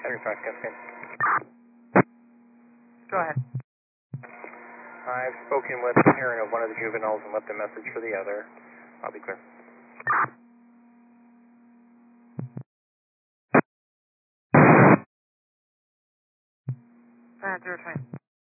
35 Cascade. Go ahead. I've spoken with the parent of one of the juveniles and left a message for the other. I'll be clear. 020.